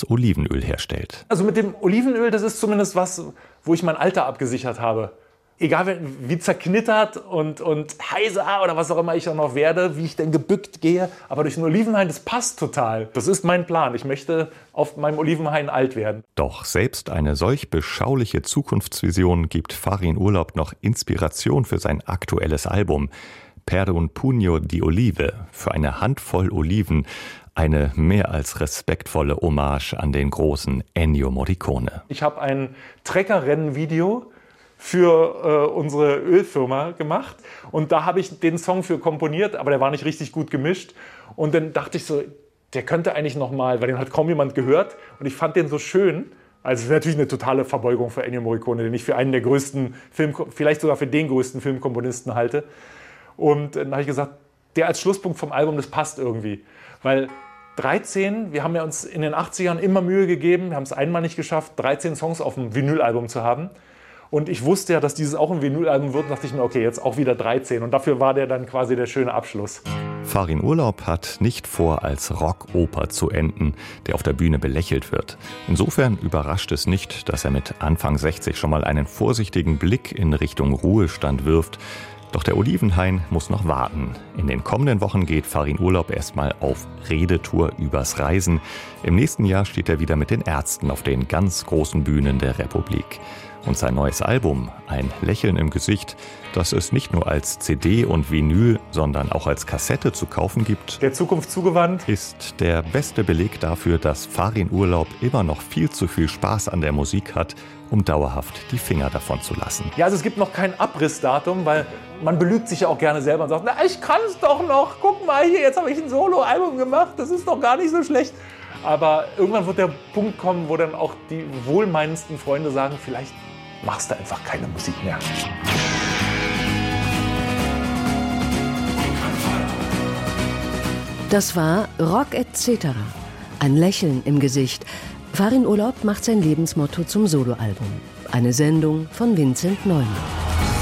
aus Olivenöl herstellt. Also mit dem Olivenöl, das ist zumindest was, wo ich mein Alter abgesichert habe. Egal wie zerknittert und heiser oder was auch immer ich auch noch werde, wie ich denn gebückt gehe. Aber durch den Olivenhain, das passt total. Das ist mein Plan. Ich möchte auf meinem Olivenhain alt werden. Doch selbst eine solch beschauliche Zukunftsvision gibt Farin Urlaub noch Inspiration für sein aktuelles Album. Per un pugno di olive, für eine Handvoll Oliven. Eine mehr als respektvolle Hommage an den großen Ennio Morricone. Ich habe ein Treckerrennen-Video für unsere Ölfirma gemacht. Und da habe ich den Song für komponiert, aber der war nicht richtig gut gemischt. Und dann dachte ich so, der könnte eigentlich noch mal, weil den hat kaum jemand gehört. Und ich fand den so schön. Also es ist natürlich eine totale Verbeugung für Ennio Morricone, den ich für einen der größten vielleicht sogar für den größten Filmkomponisten halte. Und dann habe ich gesagt, der als Schlusspunkt vom Album, das passt irgendwie. Weil 13, wir haben ja uns in den 80ern immer Mühe gegeben, wir haben es einmal nicht geschafft, 13 Songs auf dem Vinylalbum zu haben. Und ich wusste ja, dass dieses auch ein Vinylalbum wird, und dachte ich mir, okay, jetzt auch wieder 13. Und dafür war der dann quasi der schöne Abschluss. Farin Urlaub hat nicht vor, als Rockoper zu enden, der auf der Bühne belächelt wird. Insofern überrascht es nicht, dass er mit Anfang 60 schon mal einen vorsichtigen Blick in Richtung Ruhestand wirft. Doch der Olivenhain muss noch warten. In den kommenden Wochen geht Farin Urlaub erstmal auf Redetour übers Reisen. Im nächsten Jahr steht er wieder mit den Ärzten auf den ganz großen Bühnen der Republik. Und sein neues Album, Ein Lächeln im Gesicht, das es nicht nur als CD und Vinyl, sondern auch als Kassette zu kaufen gibt, der Zukunft zugewandt, ist der beste Beleg dafür, dass Farin Urlaub immer noch viel zu viel Spaß an der Musik hat, um dauerhaft die Finger davon zu lassen. Ja, also es gibt noch kein Abrissdatum, weil man belügt sich ja auch gerne selber und sagt, na, ich kann es doch noch, guck mal hier, jetzt habe ich ein Solo-Album gemacht, das ist doch gar nicht so schlecht. Aber irgendwann wird der Punkt kommen, wo dann auch die wohlmeinendsten Freunde sagen, vielleicht machst du einfach keine Musik mehr. Das war Rock etc. Ein Lächeln im Gesicht. Farin Urlaub macht sein Lebensmotto zum Soloalbum. Eine Sendung von Vincent Neumann.